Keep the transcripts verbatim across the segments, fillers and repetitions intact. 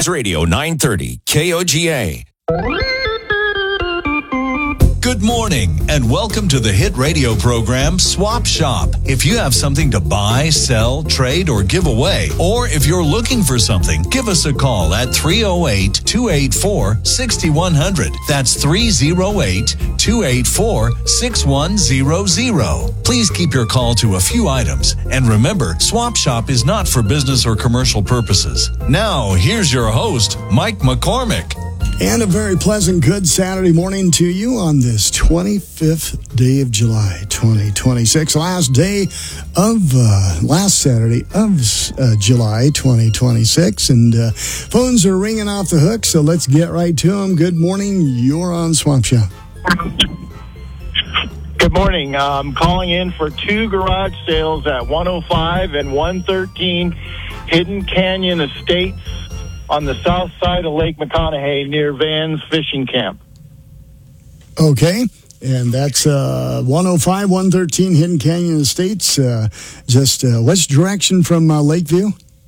News Radio nine thirty, K O G A. Good morning and welcome to the hit radio program Swap Shop. If you have something to buy, sell, trade, or give away, or if you're looking for something, give us a call at three oh eight, two eight four, six one zero zero. That's three oh eight, two eight four, six one zero zero. Please keep your call to a few items. And remember, Swap Shop is not for business or commercial purposes. Now, here's your host, Mike McCormick. And a very pleasant, good Saturday morning to you on this twenty-fifth day of July, twenty twenty-six. Last day of, uh, last Saturday of uh, July, twenty twenty-six. And uh, phones are ringing off the hook, so let's get right to them. Good morning. You're on Swap Shop. Good morning. I'm calling in for two garage sales at one oh five and one thirteen Hidden Canyon Estates on the south side of Lake McConaughey near Van's Fishing Camp. Okay, and that's uh, one oh five, one thirteen Hidden Canyon Estates, uh, just uh, which direction from uh, Lakeview?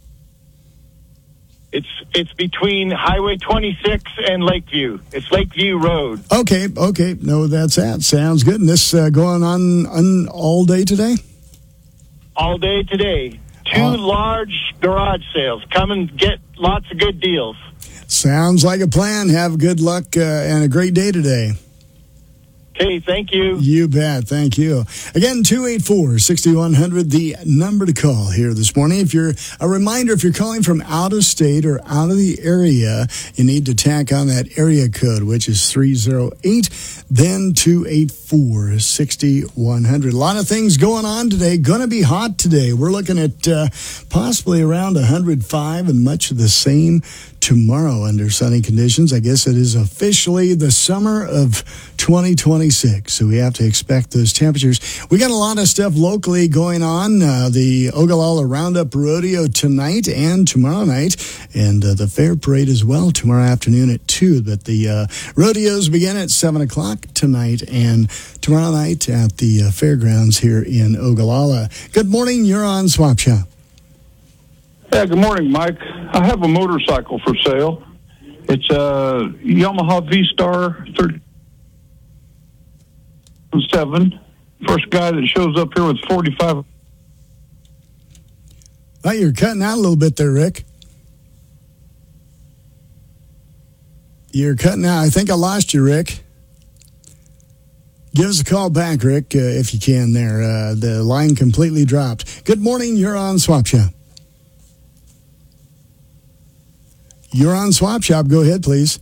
It's it's between Highway twenty-six and Lakeview. It's Lakeview Road. Okay, okay, no, that's that. Sounds good. And this uh, going on, on all day today? All day today. Two uh, large garage sales. Come and get lots of good deals. Sounds like a plan. Have good luck uh, and a great day today. Okay, thank you. You bet. Thank you. Again, two eight four, six one zero zero, the number to call here this morning. If you're a reminder, if you're calling from out of state or out of the area, you need to tack on that area code, which is three oh eight, then two eight four, six one zero zero. A lot of things going on today. Going to be hot today. We're looking at uh, possibly around one hundred five and much of the same tomorrow under sunny conditions. I guess it is officially the summer of twenty twenty-six, so we have to expect those temperatures. We got a lot of stuff locally going on. Uh, the Ogallala Roundup Rodeo tonight and tomorrow night, and uh, the fair parade as well tomorrow afternoon at two. But the uh, rodeos begin at seven o'clock tonight and tomorrow night at the uh, fairgrounds here in Ogallala. Good morning. You're on Swap Shop. Yeah, good morning, Mike. I have a motorcycle for sale. It's a Yamaha V-Star thirty-seven. First guy that shows up here with forty-five. Oh, you're cutting out a little bit there, Rick. You're cutting out. I think I lost you, Rick. Give us a call back, Rick, uh, if you can there. Uh, the line completely dropped. Good morning. You're on Swap Shop. You're on Swap Shop. Go ahead, please.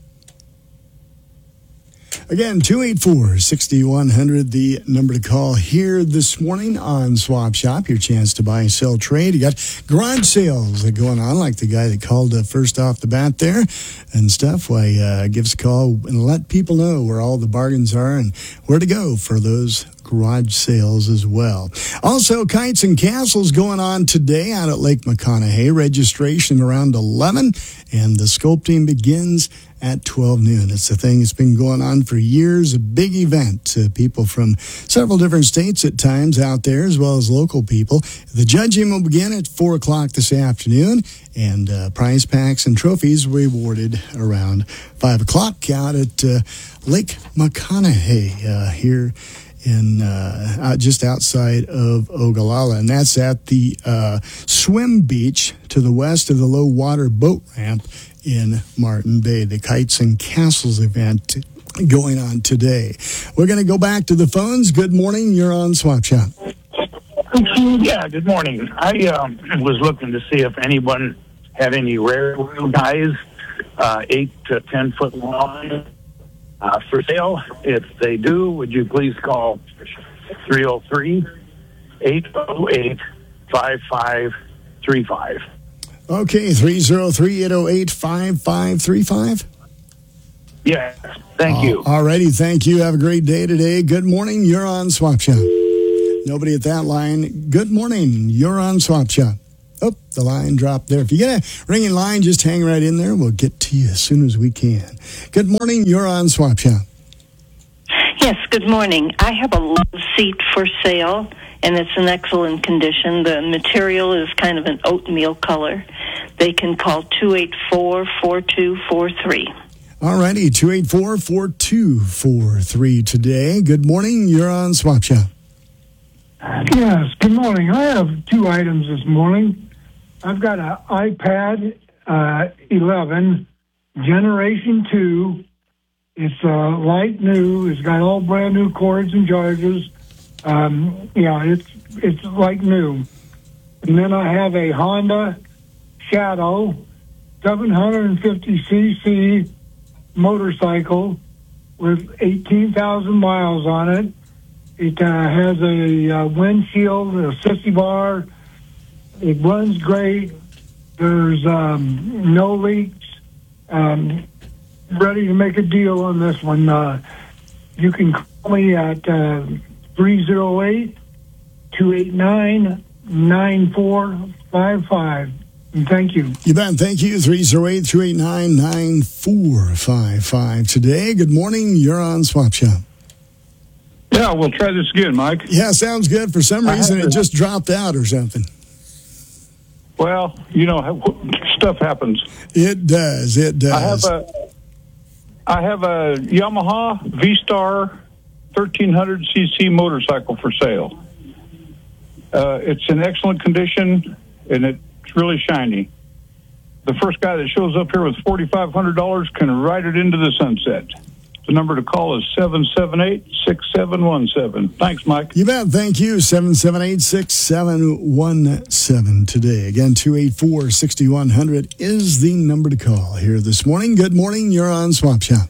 Again, two eight four, six one zero zero, the number to call here this morning on Swap Shop. Your chance to buy, sell, trade. You got garage sales going on, like the guy that called uh, first off the bat there and stuff. Why, uh, give us a call and let people know where all the bargains are and where to go for those garage sales as well. Also, Kites and Castles going on today out at Lake McConaughey. Registration around eleven, and the sculpting begins at twelve noon. It's a thing that's been going on for years, a big event. Uh, people from several different states at times out there, as well as local people. The judging will begin at four o'clock this afternoon, and uh, prize packs and trophies will be awarded around five o'clock out at uh, Lake McConaughey uh, here in uh, uh, just outside of Ogallala, and that's at the uh, swim beach to the west of the low water boat ramp in Martin Bay. The Kites and Castles event going on today. We're going to go back to the phones. Good morning. You're on Swap Shop. Yeah, good morning. I um, was looking to see if anyone had any rare guys, uh, eight to ten foot long, uh, for sale. If they do, would you please call three oh three, eight oh eight, five five three five. Okay, three oh three, eight oh eight, five five three five. Yeah, thank uh, you. All righty, thank you. Have a great day today. Good morning. You're on Swap Shop. Nobody at that line. Good morning. You're on Swap Shop. Oh, the line dropped there. If you get a ringing line, just hang right in there. We'll get to you as soon as we can. Good morning. You're on Swap Shop. Yes, good morning. I have a love seat for sale, and it's in excellent condition. The material is kind of an oatmeal color. they can call two eight four, four two four three. All righty, two eight four, four two four three today. Good morning. You're on Swap Shop. Yes, good morning. I have two items this morning. I've got an iPad uh, eleven Generation two. It's uh, light new. It's got all brand new cords and chargers. Um, yeah, it's it's like new. And then I have a Honda Shadow seven fifty c c motorcycle with eighteen thousand miles on it. It uh, has a uh, windshield, a sissy bar. It runs great. There's um, no leaks. Um, ready to make a deal on this one. Uh, you can call me at uh, three oh eight, two eight nine, nine four five five. And thank you. You bet. Thank you. three oh eight, two eight nine, nine four five five today. Good morning. You're on Swap Shop. Yeah, we'll try this again, Mike. Yeah, sounds good. For some reason, it just dropped out or something. Well, you know, stuff happens. It does. It does. I have a, I have a Yamaha V-Star thirteen hundred c c motorcycle for sale. Uh, it's in excellent condition, and it's really shiny. The first guy that shows up here with forty-five hundred dollars can ride it into the sunset. The number to call is seven seven eight, six seven one seven. Thanks, Mike. You bet. Thank you. seven seven eight, six seven one seven today. Again, two eight four, six one zero zero is the number to call here this morning. Good morning. You're on Swap Shop.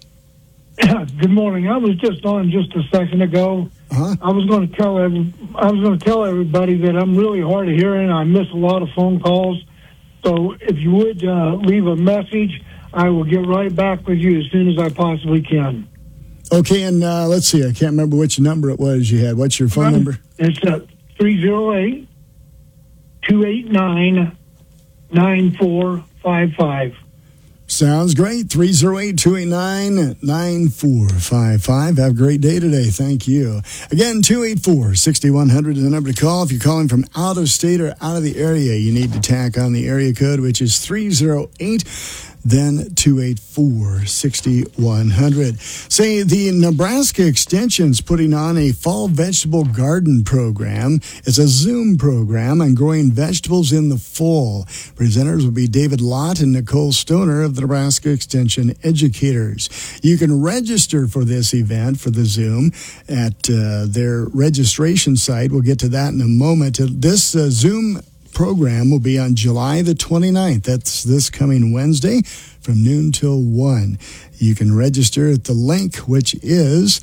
Good morning. I was just on just a second ago. Uh-huh. I was going to tell every, I was going to tell everybody that I'm really hard of hearing. I miss a lot of phone calls. So if you would uh, leave a message, I will get right back with you as soon as I possibly can. Okay, and uh, let's see. I can't remember which number it was you had. What's your phone number? It's uh, three oh eight, two eight nine, nine four five five. Sounds great. three oh eight, two eight nine, nine four five five. Have a great day today. Thank you. Again, two eight four, six one zero zero is the number to call. If you're calling from out of state or out of the area, you need to tack on the area code, which is three oh eight, then two eight four, six one zero zero. Say, the Nebraska Extension's putting on a fall vegetable garden program. It's a Zoom program on growing vegetables in the fall. Presenters will be David Lott and Nicole Stoner of the Nebraska Extension Educators. You can register for this event for the Zoom at uh, their registration site. We'll get to that in a moment. This uh, Zoom program will be on July the twenty-ninth. That's this coming Wednesday from noon till one. You can register at the link, which is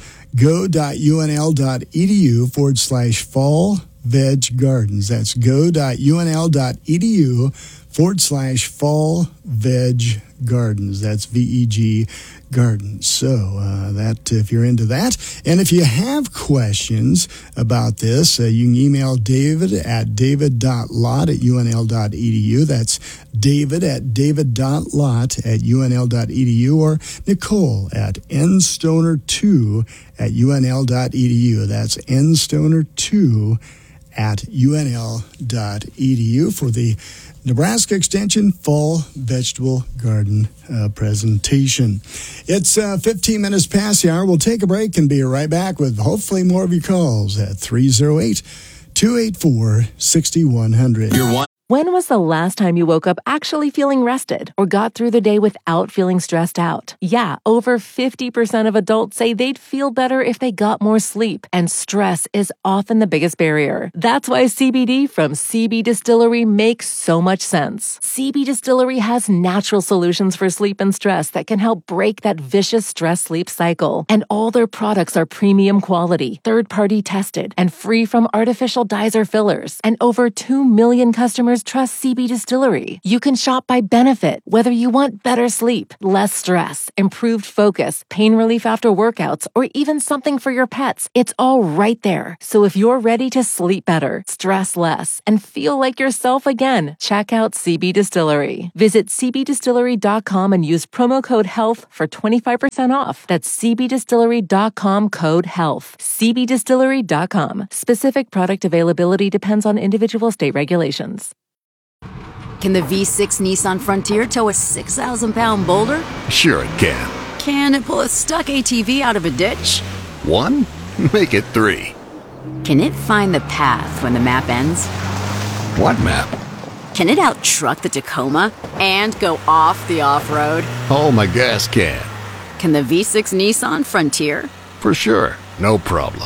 go.unl.edu forward slash fall veg gardens. That's go.unl.edu forward slash fall veg gardens. That's V E G gardens. So uh, that if you're into that, and if you have questions about this, uh, you can email David at david.lott at unl.edu. That's David at david.lott at unl.edu, or Nicole at nstoner two at unl.edu. That's nstoner two at unl.edu for the Nebraska Extension Fall Vegetable Garden uh, presentation. It's uh, fifteen minutes past the hour. We'll take a break and be right back with hopefully more of your calls at three oh eight, two eight four, six one zero zero. You're one. When was the last time you woke up actually feeling rested or got through the day without feeling stressed out? Yeah, over fifty percent of adults say they'd feel better if they got more sleep, and stress is often the biggest barrier. That's why C B D from C B Distillery makes so much sense. C B Distillery has natural solutions for sleep and stress that can help break that vicious stress-sleep cycle. And all their products are premium quality, third-party tested, and free from artificial dyes or fillers. And over two million customers trust C B Distillery. You can shop by benefit, whether you want better sleep, less stress, improved focus, pain relief after workouts, or even something for your pets. It's all right there. So if you're ready to sleep better, stress less, and feel like yourself again, check out C B Distillery. Visit c b distillery dot com and use promo code HEALTH for twenty-five percent off. That's c b distillery dot com code HEALTH. c b distillery dot com. Specific product availability depends on individual state regulations. Can the V six Nissan Frontier tow a six thousand pound boulder? Sure it can. Can it pull a stuck A T V out of a ditch? One? Make it three. Can it find the path when the map ends? What map? Can it out-truck the Tacoma and go off the off-road? Oh, my gas can. Can the V six Nissan Frontier? For sure. No problem.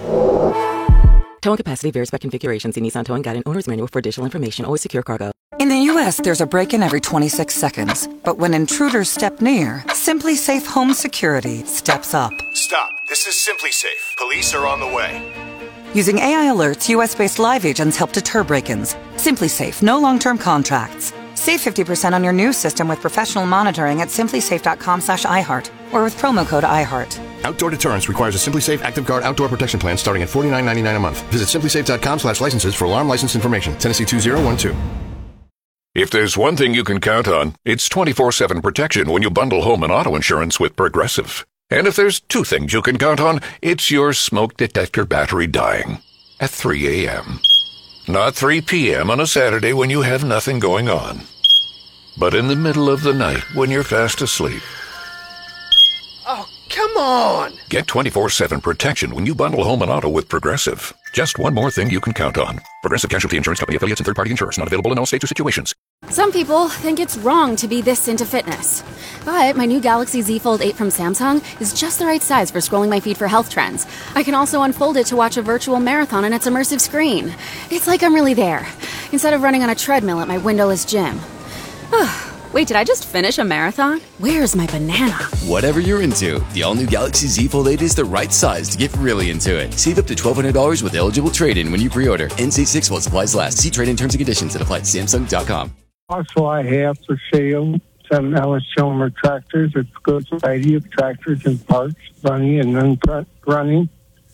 Towing capacity varies by configuration. See Nissan Towing Guide and Owner's Manual for additional information. Always secure cargo. In the U S, there's a break-in every twenty-six seconds. But when intruders step near, Simply Safe Home Security steps up. Stop. This is Simply Safe. Police are on the way. Using A I alerts, U S-based live agents help deter break-ins. Simply Safe. No long-term contracts. Save fifty percent on your new system with professional monitoring at simplysafe.com slash iHeart or with promo code iHeart. Outdoor deterrence requires a Simply Safe Active Guard outdoor protection plan starting at forty-nine ninety-nine a month. Visit simplysafe.com slash licenses for alarm license information. Tennessee two zero one two. If there's one thing you can count on, it's twenty-four seven protection when you bundle home and auto insurance with Progressive. And if there's two things you can count on, it's your smoke detector battery dying at three a.m. Not three p.m. on a Saturday when you have nothing going on, but in the middle of the night when you're fast asleep. Oh, come on! Get twenty-four seven protection when you bundle home and auto with Progressive. Just one more thing you can count on. Progressive Casualty Insurance Company affiliates and third-party insurers. Not available in all states or situations. Some people think it's wrong to be this into fitness. But my new Galaxy Z Fold eight from Samsung is just the right size for scrolling my feed for health trends. I can also unfold it to watch a virtual marathon on its immersive screen. It's like I'm really there, instead of running on a treadmill at my windowless gym. Wait, did I just finish a marathon? Where's my banana? Whatever you're into, the all-new Galaxy Z Fold eight is the right size to get really into it. Save up to twelve hundred dollars with eligible trade-in when you pre-order. N C six while supplies last. See trade-in terms and conditions at apply at Samsung dot com. Also, I have for sale some Ellis Chalmers tractors. It's a good variety of tractors and parts, running and non-running.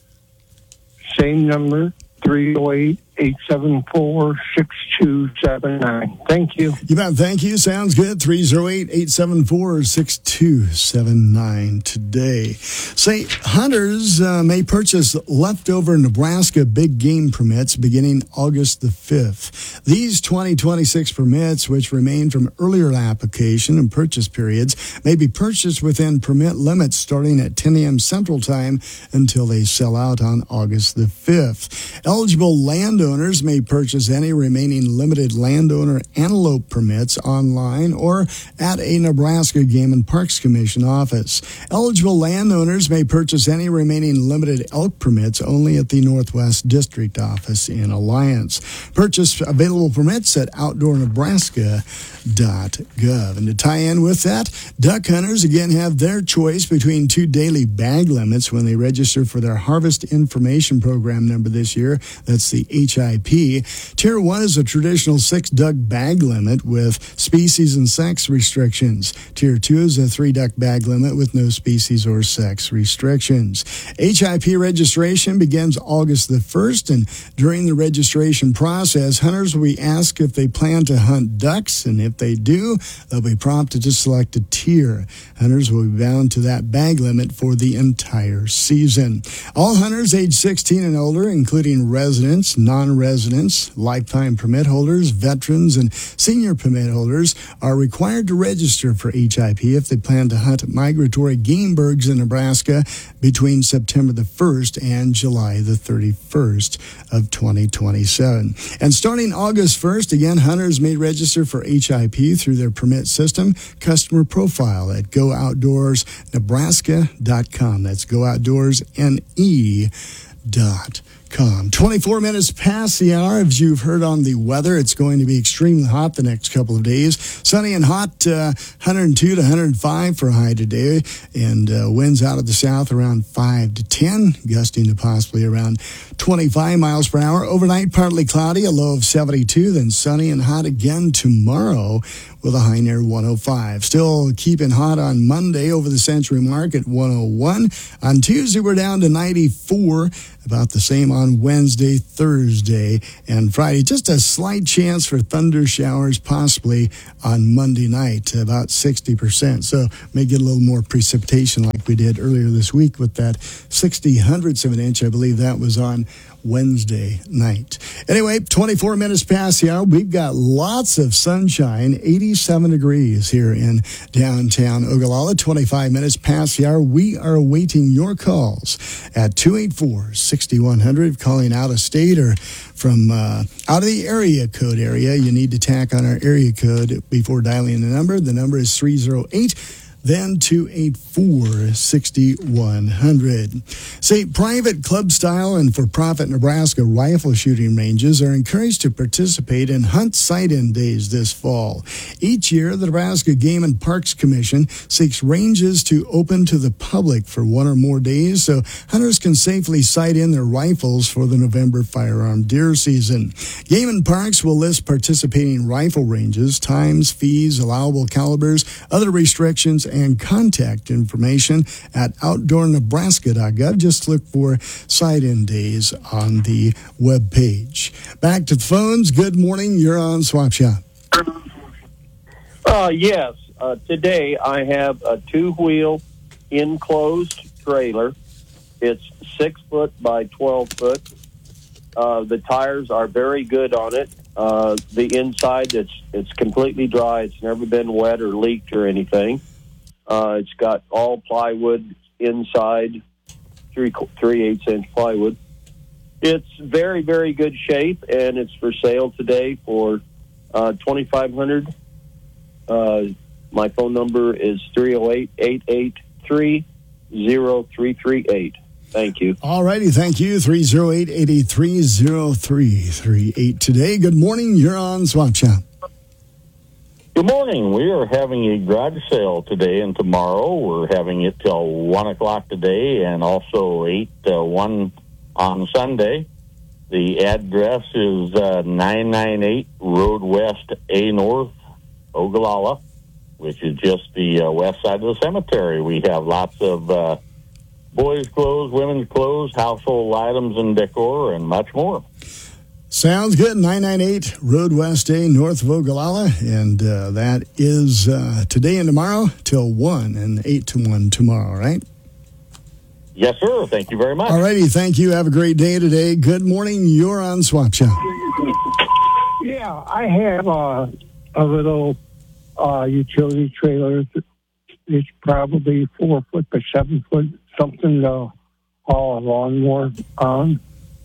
Same number, three oh eight, eight seven four, six two seven nine. Thank you. You bet. Thank you. Sounds good. three oh eight, eight seven four, six two seven nine today. Say, hunters uh, may purchase leftover Nebraska big game permits beginning August the fifth. These twenty twenty-six permits, which remain from earlier application and purchase periods, may be purchased within permit limits starting at ten a.m. Central Time until they sell out on August the fifth. Eligible landowners may purchase any remaining limited landowner antelope permits online or at a Nebraska Game and Parks Commission office. Eligible landowners may purchase any remaining limited elk permits only at the Northwest District office in Alliance. Purchase available permits at outdoor nebraska dot gov. And to tie in with that, duck hunters again have their choice between two daily bag limits when they register for their Harvest Information Program number this year. That's the H I P. Tier one is a traditional six duck bag limit with species and sex restrictions. Tier two is a three duck bag limit with no species or sex restrictions. H I P registration begins August the first, and during the registration process, hunters will be asked if they plan to hunt ducks, and if they do, they'll be prompted to select a tier. Hunters will be bound to that bag limit for the entire season. All hunters age sixteen and older, including residents, non-residents, lifetime permit holders, veterans, and senior permit holders, are required to register for H I P if they plan to hunt migratory game birds in Nebraska between September the first and July the thirty-first of twenty twenty-seven. And starting August first, again, hunters may register for H I P through their permit system customer profile at go outdoors nebraska dot com. That's go outdoors N E dot com. twenty-four minutes past the hour. As you've heard on the weather, it's going to be extremely hot the next couple of days. Sunny and hot, uh, one hundred two to one hundred five for a high today, and uh, winds out of the south around five to ten, gusting to possibly around twenty-five miles per hour. Overnight, partly cloudy, a low of seventy-two, then sunny and hot again tomorrow with a high near one oh five. Still keeping hot on Monday over the century mark at one oh one. On Tuesday, we're down to ninety-four, about the same on Wednesday, Thursday, and Friday. Just a slight chance for thunder showers possibly on Monday night, about sixty percent. So may get a little more precipitation like we did earlier this week with that sixty hundredths of an inch. I believe that was on Wednesday night. Anyway, twenty-four minutes past the hour. We've got lots of sunshine, eighty-seven degrees here in downtown Ogallala. twenty-five minutes past the hour. We are awaiting your calls at two eight four, six one zero zero. Calling out of state or from uh, out of the area code area. You need to tack on our area code before dialing the number. The number is three oh eight, then two eight four, six one zero zero. Say, private club style and for-profit Nebraska rifle shooting ranges are encouraged to participate in hunt sight-in days this fall. Each year, the Nebraska Game and Parks Commission seeks ranges to open to the public for one or more days so hunters can safely sight in their rifles for the November firearm deer season. Game and Parks will list participating rifle ranges, times, fees, allowable calibers, other restrictions, and contact information at outdoor nebraska dot gov. Just look for sight-in days on the webpage. Back to the phones. Good morning. You're on Swap Shop. Uh, yes. Uh, today I have a two-wheel enclosed trailer. It's six foot by twelve foot. Uh, the tires are very good on it. Uh, the inside, it's it's completely dry. It's never been wet or leaked or anything. Uh, it's got all plywood inside, three three eighths inch plywood. It's very very good shape, and it's for sale today for uh, twenty five hundred. Uh, my phone number is three oh eight, eight eight three, oh three three eight. Thank you. All righty, thank you. three oh eight, eight eight three, oh three three eight today. Good morning. You're on Swap Shop. Good morning. We are having a garage sale today and tomorrow. We're having it till one o'clock today and also eight to one on Sunday. The address is uh, nine ninety-eight Road West A North, Ogallala, which is just the uh, west side of the cemetery. We have lots of uh, boys' clothes, women's clothes, household items and decor, and much more. Sounds good. nine ninety-eight Road West A, north of Ogallala. And uh, that is uh, today and tomorrow till one and eight to one tomorrow, right? Yes, sir. Thank you very much. All righty. Thank you. Have a great day today. Good morning. You're on Swap Shop. Yeah, I have uh, a little uh, utility trailer. It's probably four foot by seven foot, something to haul a lawnmower on.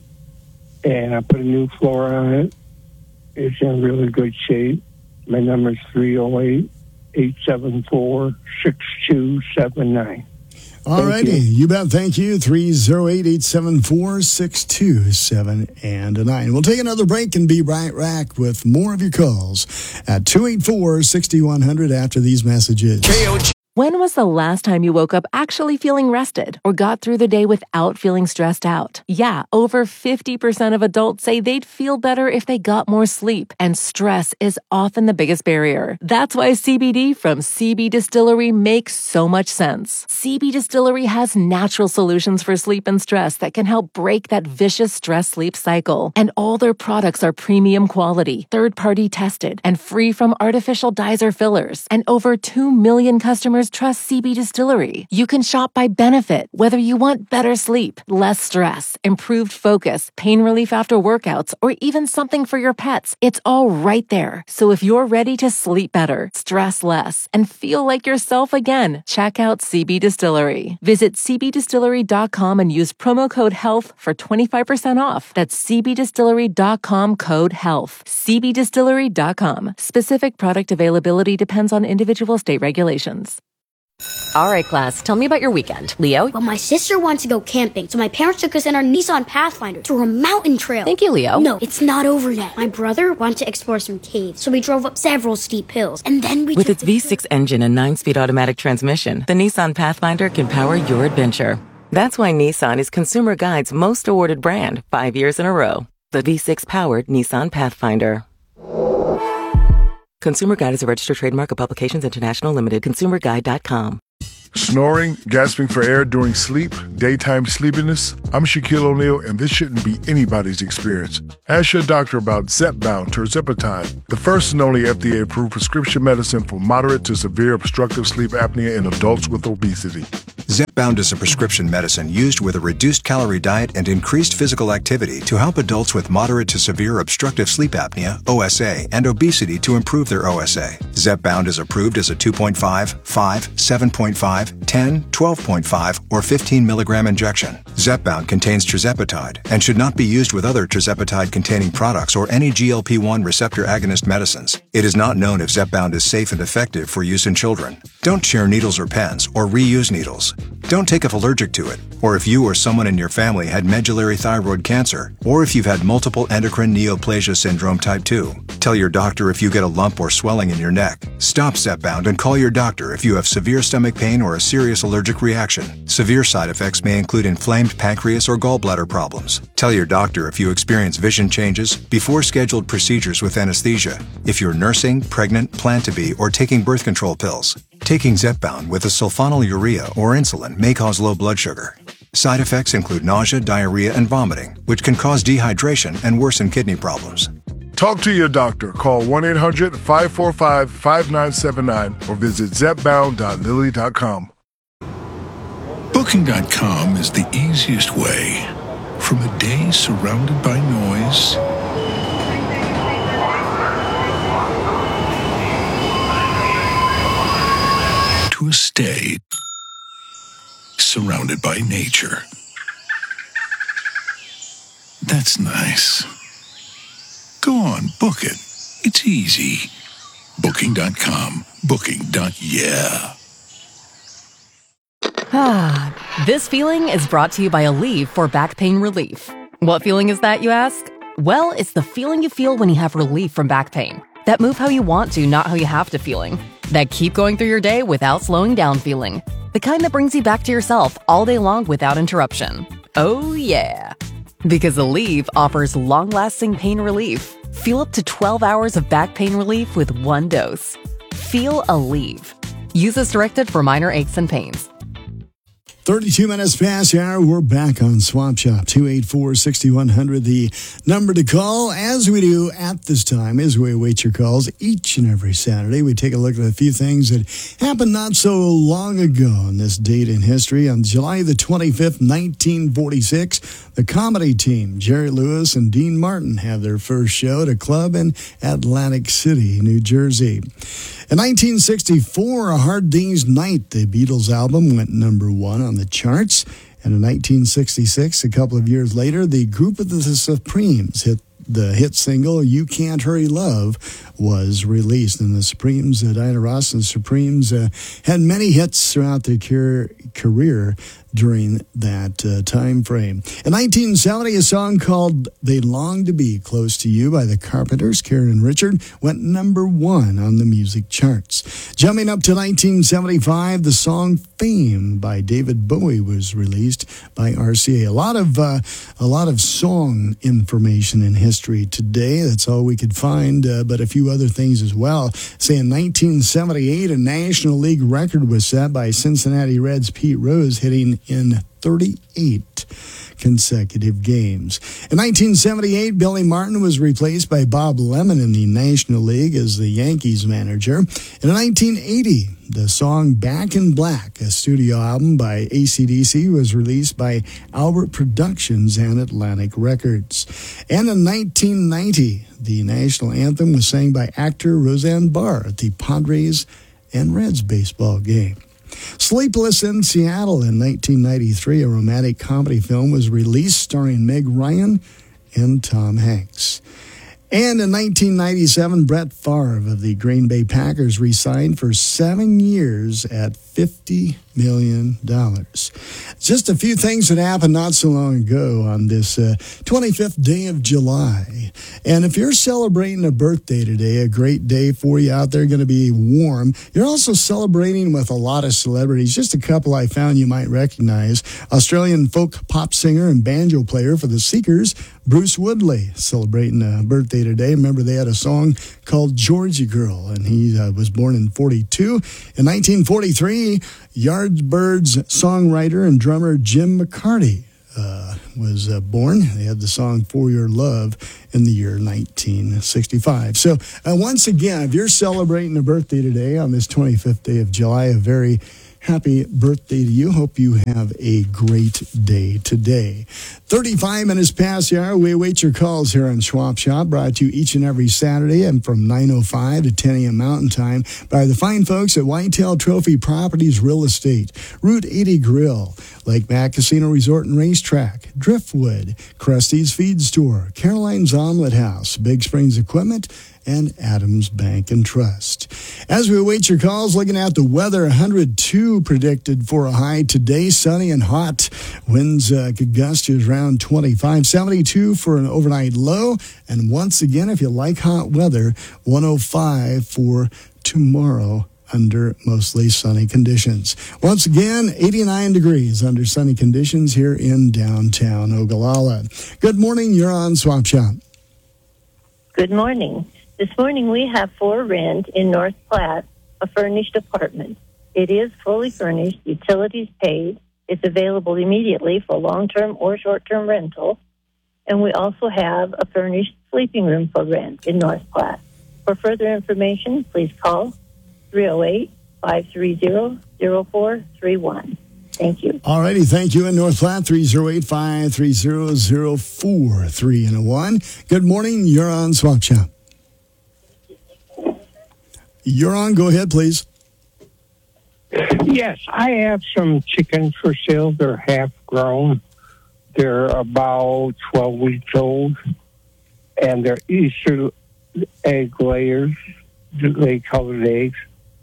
And I put a new floor on it. It's in really good shape. My number is three oh eight, eight seven four, six two seven nine. All righty. You. you bet. Thank you. three oh eight, eight seven four, six two seven nine. We'll take another break and be right back with more of your calls at two eight four, six one zero zero after these messages. K O G. When was the last time you woke up actually feeling rested or got through the day without feeling stressed out? Yeah, over fifty percent of adults say they'd feel better if they got more sleep, and stress is often the biggest barrier. That's why C B D from C B Distillery makes so much sense. C B Distillery has natural solutions for sleep and stress that can help break that vicious stress-sleep cycle. And all their products are premium quality, third-party tested, and free from artificial dyes or fillers. And over two million customers trust C B Distillery. You can shop by benefit, whether you want better sleep, less stress, improved focus, pain relief after workouts, or even something for your pets. It's all right there. So if you're ready to sleep better, stress less, and feel like yourself again, check out C B Distillery. Visit c b distillery dot com and use promo code HEALTH for twenty-five percent off. That's c b distillery dot com code HEALTH. c b distillery dot com. Specific product availability depends on individual state regulations. All right, class, tell me about your weekend. Leo? Well, my sister wants to go camping, so my parents took us in our Nissan Pathfinder to a mountain trail. Thank you, Leo. No, it's not over yet. My brother wanted to explore some caves, so we drove up several steep hills, and then we With its V six engine and nine-speed automatic transmission, the Nissan Pathfinder can power your adventure. That's why Nissan is Consumer Guide's most awarded brand, five years in a row. The V six-powered Nissan Pathfinder. Consumer Guide is a registered trademark of Publications International Limited. consumer guide dot com. Snoring, gasping for air during sleep, daytime sleepiness. I'm Shaquille O'Neal, and this shouldn't be anybody's experience. Ask your doctor about Zepbound tirzepatide, the first and only F D A-approved prescription medicine for moderate to severe obstructive sleep apnea in adults with obesity. Zep- Zepbound is a prescription medicine used with a reduced calorie diet and increased physical activity to help adults with moderate to severe obstructive sleep apnea, O S A, and obesity to improve their O S A. Zepbound is approved as a two point five, five, seven point five, ten, twelve point five, or fifteen milligram injection. Zepbound contains tirzepatide and should not be used with other tirzepatide-containing products or any G L P one receptor agonist medicines. It is not known if Zepbound is safe and effective for use in children. Don't share needles or pens or reuse needles. Don't take if allergic to it, or if you or someone in your family had medullary thyroid cancer, or if you've had multiple endocrine neoplasia syndrome type two. Tell your doctor if you get a lump or swelling in your neck. Stop Zepbound and call your doctor if you have severe stomach pain or a serious allergic reaction. Severe side effects may include inflamed pancreas or gallbladder problems. Tell your doctor if you experience vision changes before scheduled procedures with anesthesia, if you're nursing, pregnant, plan to be, or taking birth control pills. Taking Zepbound with a sulfonylurea or insulin may cause low blood sugar. Side effects include nausea, diarrhea, and vomiting, which can cause dehydration and worsen kidney problems. Talk to your doctor. Call one eight hundred, five four five, five nine seven nine or visit zepbound dot lilly dot com. Booking dot com is the easiest way. From a day surrounded by noise to a stay surrounded by nature. That's nice. Go on, book it. It's easy. Booking dot com. Booking. Yeah. Ah, this feeling is brought to you by Aleve for back pain relief. What feeling is that, you ask? Well, it's the feeling you feel when you have relief from back pain. That move how you want to, not how you have to feeling. That keep going through your day without slowing down feeling. The kind that brings you back to yourself all day long without interruption. Oh yeah. Because Aleve offers long-lasting pain relief. Feel up to twelve hours of back pain relief with one dose. Feel Aleve. Use as directed for minor aches and pains. thirty-two minutes past the hour. We're back on Swap Shop. two eight four, six one zero zero, the number to call. As we do at this time, as we await your calls each and every Saturday, we take a look at a few things that happened not so long ago on this date in history. On July the twenty-fifth, nineteen forty-six, the comedy team, Jerry Lewis and Dean Martin, have their first show at a club in Atlantic City, New Jersey. In nineteen sixty-four, A Hard Day's Night, the Beatles album, went number one on the charts. And in nineteen sixty-six, a couple of years later, the group of the Supremes hit the hit single You Can't Hurry Love was released. And the Supremes, uh, Diana Ross and the Supremes, uh, had many hits throughout their car- career during that uh, time frame. In nineteen seventy, a song called They Long to Be Close to You by the Carpenters, Karen and Richard, went number one on the music charts. Jumping up to nineteen seventy-five, the song Fame by David Bowie was released by R C A. A lot of uh, a lot of song information in history today. That's all we could find, uh, but a few other things as well. Say in nineteen seventy-eight, a National League record was set by Cincinnati Reds Pete Rose, hitting in thirty-eight consecutive games. In nineteen seventy-eight, Billy Martin was replaced by Bob Lemon in the National League as the Yankees manager. And in nineteen eighty, the song Back in Black, a studio album by A C D C, was released by Albert Productions and Atlantic Records. And in nineteen ninety, the national anthem was sang by actor Roseanne Barr at the Padres and Reds baseball game. Sleepless in Seattle in nineteen ninety-three, a romantic comedy film, was released starring Meg Ryan and Tom Hanks. And in nineteen ninety-seven, Brett Favre of the Green Bay Packers re-signed for seven years at fifty million dollars. Just a few things that happened not so long ago on this uh, twenty-fifth day of July. And if you're celebrating a birthday today, a great day for you out there, going to be warm. You're also celebrating with a lot of celebrities. Just a couple I found you might recognize. Australian folk pop singer and banjo player for the Seekers, Bruce Woodley, celebrating a birthday today. Remember, they had a song called Georgie Girl, and he uh, was born in forty-two. In nineteen forty-three, Yardbirds songwriter and drummer Jim McCarty uh, was uh, born. They had the song For Your Love in the year nineteen sixty-five. So uh, once again, if you're celebrating a birthday today on this twenty-fifth day of July, a very happy birthday to you. Hope you have a great day today. thirty-five minutes past the hour. We await your calls here on Schwab Shop, brought to you each and every Saturday and from nine oh five to ten a.m. Mountain Time by the fine folks at Whitetail Trophy Properties Real Estate, Route eighty Grill, Lake Mac Casino Resort and Racetrack, Driftwood, Krusty's Feed Store, Caroline's Omelet House, Big Springs Equipment, and Adams Bank and Trust. As we await your calls, looking at the weather, one hundred two predicted for a high today, sunny and hot. Winds uh, could gust to around twenty-five, seventy-two for an overnight low. And once again, if you like hot weather, one oh five for tomorrow under mostly sunny conditions. Once again, eighty-nine degrees under sunny conditions here in downtown Ogallala. Good morning, you're on Swap Shop. Good morning. This morning we have for rent in North Platte a furnished apartment. It is fully furnished, utilities paid. It's available immediately for long-term or short-term rental. And we also have a furnished sleeping room for rent in North Platte. For further information, please call three oh eight, five three zero, zero four three one. Thank you. All righty. Thank you in North Platte, three oh eight, five three zero, zero four three one. Good morning. You're on Swap Shop. You're on. Go ahead, please. Yes, I have some chickens for sale. They're half grown. They're about twelve weeks old, and they're Easter egg layers, lay colored eggs.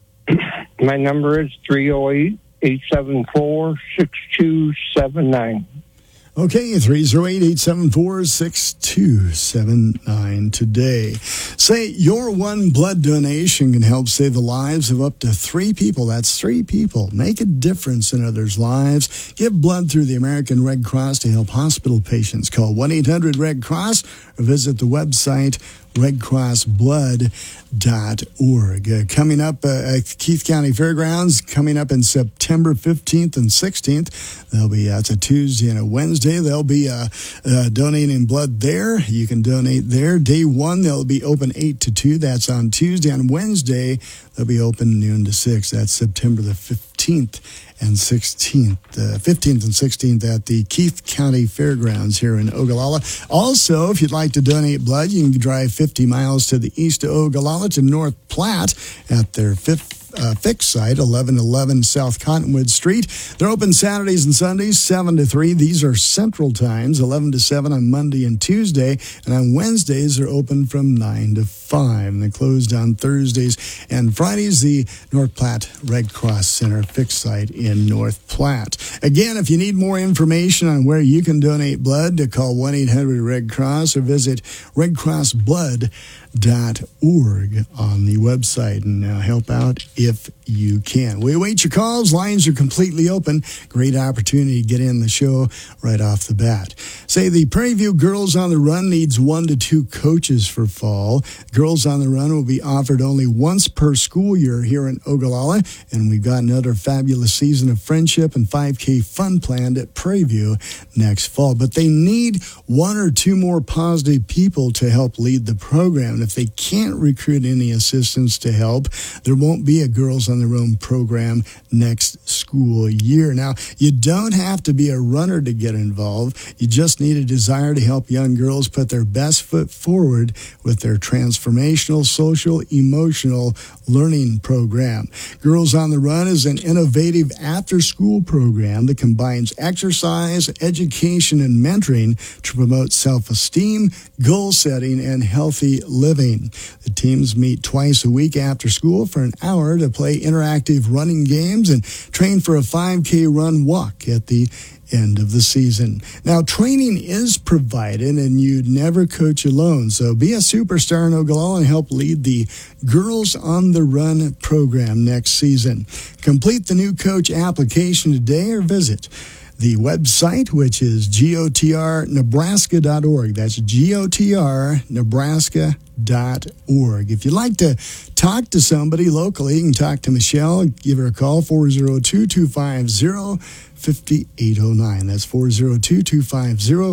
My number is three oh eight, eight seven four, six two seven nine. Okay, three oh eight, eight seven four, six two seven nine today. Say your one blood donation can help save the lives of up to three people. That's three people. Make a difference in others' lives. Give blood through the American Red Cross to help hospital patients. Call one eight hundred red cross or visit the website red cross blood dot org. Uh, coming up uh, at Keith County Fairgrounds, coming up in September fifteenth and sixteenth. They'll be, uh, it's a Tuesday and a Wednesday. They'll be uh, uh, donating blood there. You can donate there. Day one, they'll be open eight to two. That's on Tuesday. On Wednesday, they'll be open noon to six. That's September the fifteenth and sixteenth, uh, fifteenth and sixteenth at the Keith County Fairgrounds here in Ogallala. Also, if you'd like to donate blood, you can drive fifty miles to the east of Ogallala to North Platte at their fifth Uh, fixed site, eleven eleven South Cottonwood Street. They're open Saturdays and Sundays, seven to three. These are central times, eleven to seven on Monday and Tuesday. And on Wednesdays, they're open from nine to five. And they're closed on Thursdays and Fridays, the North Platte Red Cross Center fixed site in North Platte. Again, if you need more information on where you can donate blood, to call one eight hundred red cross or visit red cross blood dot org on the website and uh, help out if you can. We await your calls. Lines are completely open. Great opportunity to get in the show right off the bat. Say the Prairie View Girls on the Run needs one to two coaches for fall. Girls on the Run will be offered only once per school year here in Ogallala, and we've got another fabulous season of friendship and five K fun planned at Prairie View next fall. But they need one or two more positive people to help lead the program. If they can't recruit any assistants to help, there won't be a Girls on the Run program next school year. Now, you don't have to be a runner to get involved. You just need a desire to help young girls put their best foot forward with their transformational, social, emotional learning program. Girls on the Run is an innovative after-school program that combines exercise, education, and mentoring to promote self-esteem, goal setting, and healthy living. The teams meet twice a week after school for an hour to play interactive running games and train for a five K run walk at the end of the season. Now, training is provided, and you'd never coach alone. So be a superstar in Ogallala and help lead the Girls on the Run program next season. Complete the new coach application today or visit the website, which is G O T R Nebraska dot org. That's G O T R Nebraska dot org. If you'd like to talk to somebody locally, you can talk to Michelle. Give her a call, four oh two, two five zero, five eight oh nine. That's four oh two, two five zero, five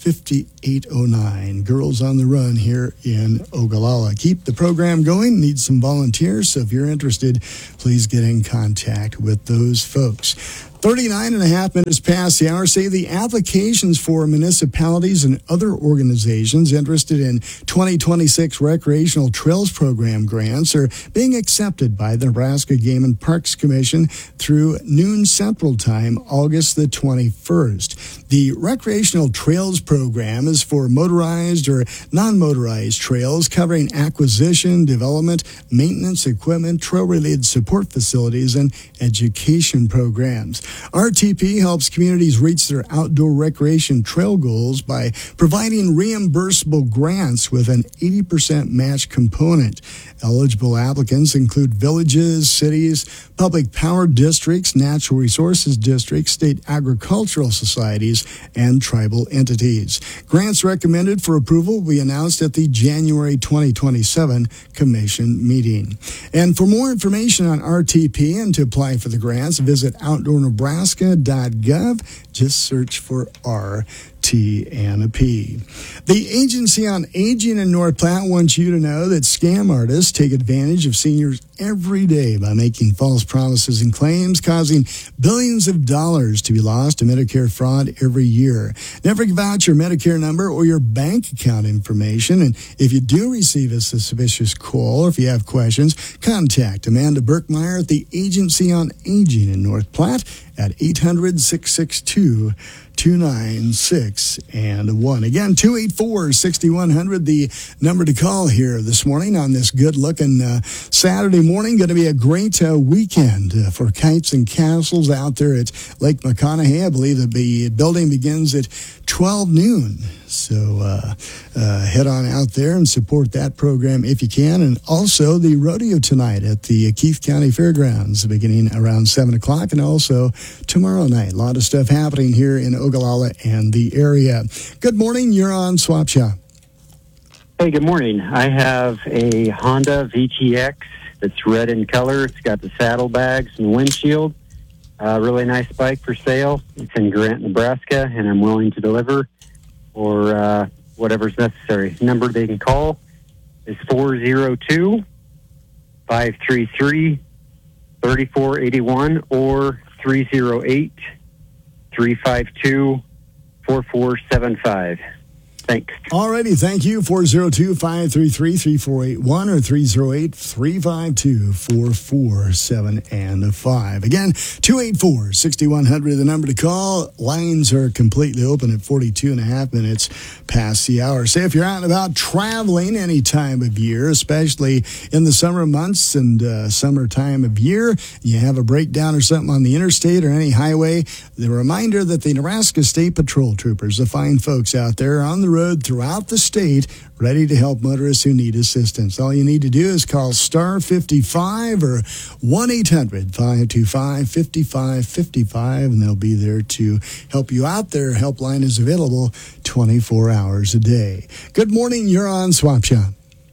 fifty-eight oh nine. Girls on the Run here in Ogallala. Keep the program going. Need some volunteers. So if you're interested, please get in contact with those folks. thirty-nine and a half minutes past the hour. Say the applications for municipalities and other organizations interested in twenty twenty-six Recreational Trails Program grants are being accepted by the Nebraska Game and Parks Commission through noon Central Time, August the twenty-first. The Recreational Trails Program is for motorized or non-motorized trails covering acquisition, development, maintenance, equipment, trail-related support facilities, and education programs. R T P helps communities reach their outdoor recreation trail goals by providing reimbursable grants with an eighty percent match component. Eligible applicants include villages, cities, public power districts, natural resources districts, state agricultural societies, and tribal entities. Grants recommended for approval will be announced at the January twenty twenty-seven Commission meeting. And for more information on R T P and to apply for the grants, visit outdoor nebraska dot gov. Just search for R T and P. The Agency on Aging in North Platte wants you to know that scam artists take advantage of seniors every day by making false promises and claims, causing billions of dollars to be lost to Medicare fraud every year. Never give out your Medicare number or your bank account information. And if you do receive a suspicious call or if you have questions, contact Amanda Burkmeyer at the Agency on Aging in North Platte at eight hundred, six six two, two nine six and one. Again, two eight four, six one zero zero, the number to call here this morning on this good-looking uh, Saturday morning. Going to be a great uh, weekend uh, for kites and castles out there at Lake McConaughey. I believe that the building begins at twelve noon. So uh, uh, head on out there and support that program if you can. And also the rodeo tonight at the Keith County Fairgrounds beginning around seven o'clock. And also tomorrow night. A lot of stuff happening here in Ogallala and the area. Good morning. You're on Swap Shop. Hey, good morning. I have a Honda V T X that's red in color. It's got the saddlebags and windshield. Uh, really nice bike for sale. It's in Grant, Nebraska, and I'm willing to deliver or uh, whatever's necessary. The number they can call is four oh two, five three three, three four eight one or three oh eight, three five two, four four seven five. Thanks. Alrighty, thank you. four oh two, five three three, three four eight one or three oh eight, three five two, four four seven and five. Again, two eight four, six one zero zero, the number to call. Lines are completely open at forty-two and a half minutes past the hour. Say if you're out and about traveling any time of year, especially in the summer months and uh, summer time of year, you have a breakdown or something on the interstate or any highway, the reminder that the Nebraska State Patrol Troopers, the fine folks out there on the road throughout the state, ready to help motorists who need assistance. All you need to do is call star fifty-five or one eight hundred, five two five, five five five five, and they'll be there to help you out. Their helpline is available twenty-four hours a day. Good morning. You're on Swap Shop.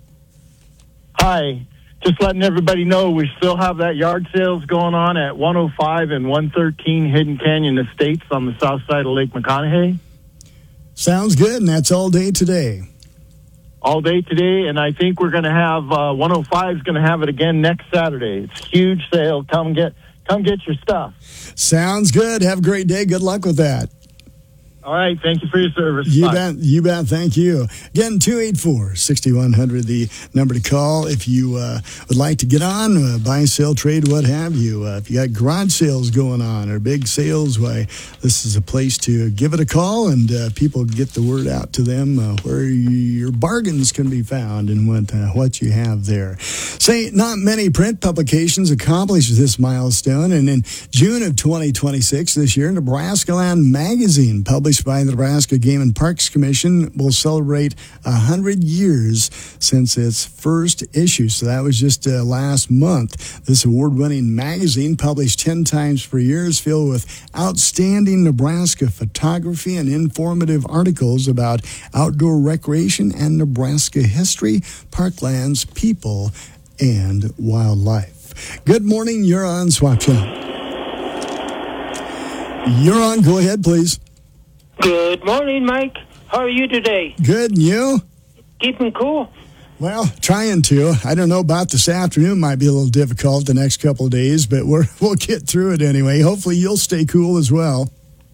Hi. Just letting everybody know we still have that yard sales going on at one oh five and one thirteen Hidden Canyon Estates on the south side of Lake McConaughey. Sounds good, and that's all day today. All day today, and I think we're going to have uh, one oh five is going to have it again next Saturday. It's a huge sale. Come get, come get your stuff. Sounds good. Have a great day. Good luck with that. All right. Thank you for your service. You Bye. bet. You bet. Thank you. Again, two eight four, six one zero zero, the number to call if you uh, would like to get on, uh, buy, sell, trade, what have you. Uh, if you got garage sales going on or big sales, why, this is a place to give it a call and uh, people get the word out to them uh, where your bargains can be found and what, uh, what you have there. Say, not many print publications accomplished this milestone, and in June of twenty twenty-six this year, Nebraska Land Magazine, published by the Nebraska Game and Parks Commission, will celebrate one hundred years since its first issue. So that was just uh, last month. This award-winning magazine, published ten times per year, is filled with outstanding Nebraska photography and informative articles about outdoor recreation and Nebraska history, parklands, people, and wildlife. Good morning. You're on Swap Shop. You're on. Go ahead, please. Good morning, Mike. How are you today? Good, and you? Keeping cool? Well, trying to. I don't know about this afternoon. Might be a little difficult the next couple of days, but we're, we'll get through it anyway. Hopefully you'll stay cool as well.